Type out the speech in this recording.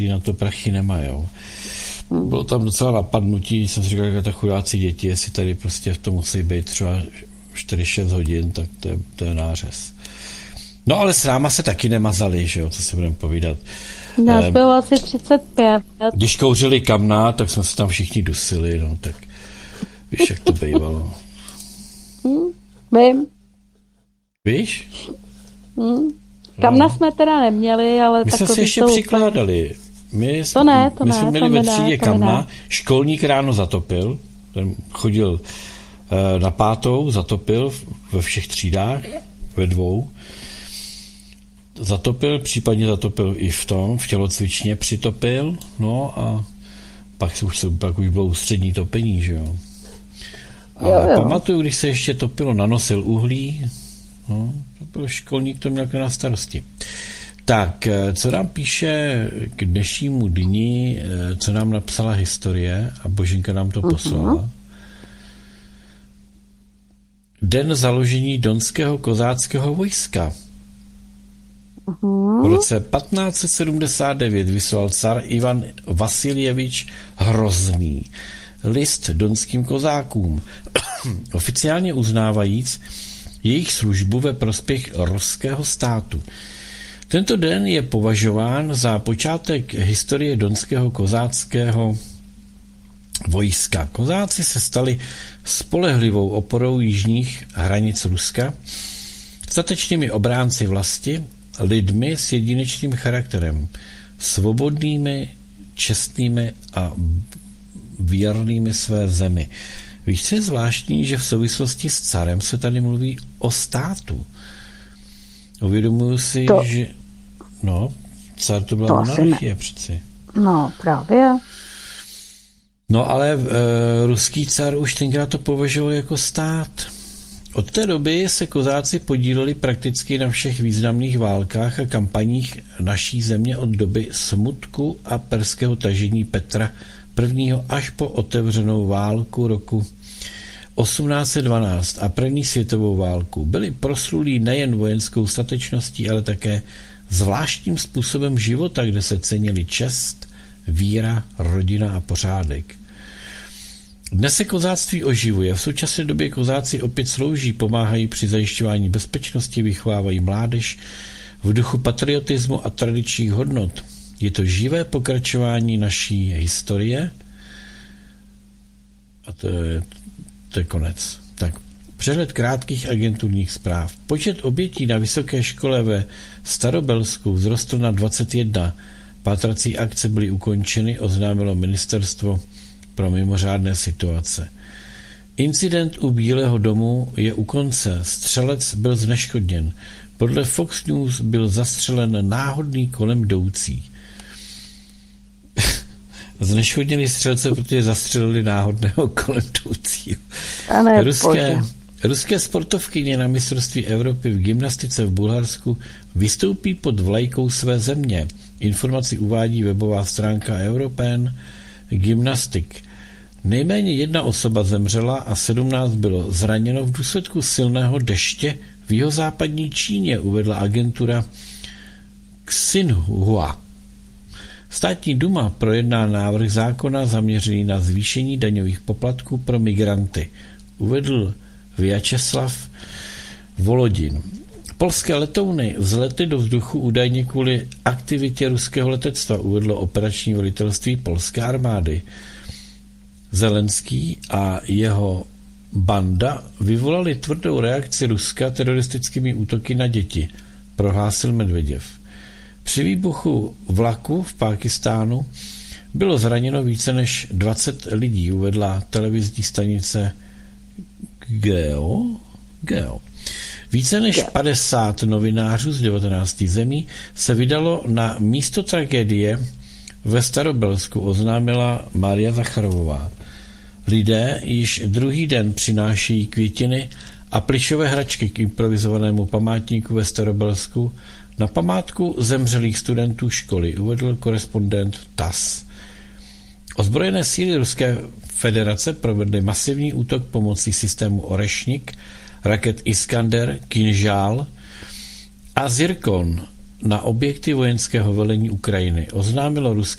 na to prachy nemayou. Bylo tam docela napadnutí, jsem si říkal, že ta chudáci děti, jestli tady prostě v tom musí být třeba 4-6 hodin, tak to je nářez. No ale s náma se taky nemazali, že jo, co si budeme povídat. Nás bylo asi 35. Když kouřili kamna, tak jsme se tam všichni dusili, no tak víš, jak to bývalo. Vím. Víš? Kamna jsme teda neměli, ale my jsme takový se ještě přikládali. My jsme měli ve třídě kamna, školník ráno zatopil, ten chodil na 5, zatopil ve všech třídách, ve 2. Zatopil, případně zatopil i v tělocvičně přitopil, no a pak už bylo ústřední topení, že jo. Ale pamatuju, když se ještě topilo, nanosil uhlí, no, to byl školník, to měl na starosti. Tak, co nám píše k dnešnímu dni, co nám napsala historie a Boženka nám to poslala. Den založení Donského kozáckého vojska. V roce 1579 vyslal car Ivan Vasiljevič Hrozný list donským kozákům, oficiálně uznávajíc jejich službu ve prospěch ruského státu. Tento den je považován za počátek historie Donského kozáckého vojska. Kozáci se stali spolehlivou oporou jižních hranic Ruska, statečnými obránci vlasti, lidmi s jedinečným charakterem, svobodnými, čestnými a věrnými své zemi. Víš, co je zvláštní, že v souvislosti s carem se tady mluví o státu. Uvědomuji si, že car to byla monarchie přeci. No, právě. No ale ruský car už tenkrát to považoval jako stát. Od té doby se kozáci podíleli prakticky na všech významných válkách a kampaních naší země od doby smutku a perského tažení Petra I. až po otevřenou válku roku 1812 a první světovou válku. Byli proslulí nejen vojenskou statečností, ale také zvláštním způsobem života, kde se cenili čest, víra, rodina a pořádek. Dnes se kozáctví oživuje. V současné době kozáci opět slouží, pomáhají při zajišťování bezpečnosti, vychovávají mládež v duchu patriotismu a tradičních hodnot. Je to živé pokračování naší historie a to je konec. Tak, přehled krátkých agenturních zpráv. Počet obětí na vysoké škole ve Starobelsku vzrostl na 21. Pátrací akce byly ukončeny, oznámilo ministerstvo pro mimořádné situace. Incident u Bílého domu je u konce. Střelec byl zneškodněn. Podle Fox News byl zastřelen náhodný kolem jdoucí. Zneškodněli střelce, protože zastřelili náhodného kolem jdoucího. Ruské sportovkyně na mistrovství Evropy v gymnastice v Bulharsku vystoupí pod vlajkou své země. Informaci uvádí webová stránka European Gymnastic. Nejméně 1 osoba zemřela a 17 bylo zraněno v důsledku silného deště v jihozápadní Číně, uvedla agentura Xinhua. Státní duma projedná návrh zákona zaměřený na zvýšení daňových poplatků pro migranty, uvedl Vyacheslav Volodin. Polské letouny vzletly do vzduchu údajně kvůli aktivitě ruského letectva, uvedlo operační velitelství polské armády. Zelenský a jeho banda vyvolali tvrdou reakci Ruska teroristickými útoky na děti, prohlásil Medveděv. Při výbuchu vlaku v Pákistánu bylo zraněno více než 20 lidí, uvedla televizní stanice Geo. Více než 50 novinářů z 19 zemí se vydalo na místo tragédie ve Starobelsku, oznámila Mária Zacharovová. Lidé již druhý den přinášejí květiny a plyšové hračky k improvizovanému památníku ve Starobelsku na památku zemřelých studentů školy, uvedl korespondent TASS. Ozbrojené síly Ruské federace provedly masivní útok pomocí systému Orešnik, raket Iskander, Kinžál a Zirkon na objekty vojenského velení Ukrajiny, oznámilo ruské